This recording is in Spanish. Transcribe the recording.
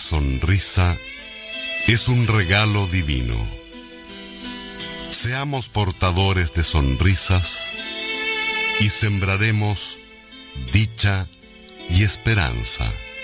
sonrisa es un regalo divino. Seamos portadores de sonrisas y sembraremos dicha y esperanza.